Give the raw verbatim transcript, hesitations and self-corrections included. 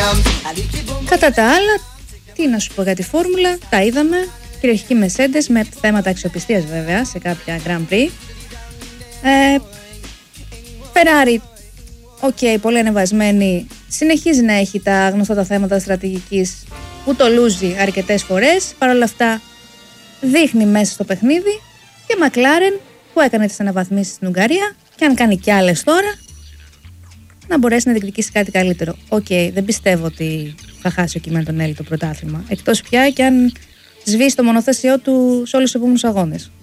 Κατά τα άλλα, τι να σου πω για τη φόρμουλα, τα είδαμε. Κυριαρχική Mercedes με θέματα αξιοπιστίας βέβαια σε κάποια Grand Prix. Ε, Ferrari, οκ, okay, πολύ ανεβασμένη. Συνεχίζει να έχει τα γνωστά τα θέματα στρατηγικής που το λούζει αρκετές φορές. Παρ' όλα αυτά δείχνει μέσα στο παιχνίδι. Και McLaren που έκανε τις αναβαθμίσεις στην Ουγγαρία και αν κάνει κι άλλες τώρα να μπορέσει να διεκδικήσει κάτι καλύτερο. Οκ, okay, δεν πιστεύω ότι θα χάσει ο Κιμέντον Έλλη το πρωτάθλημα. Εκτός πια και αν σβήσει το μονοθέσιό του σε όλους τους επόμενους αγώνες.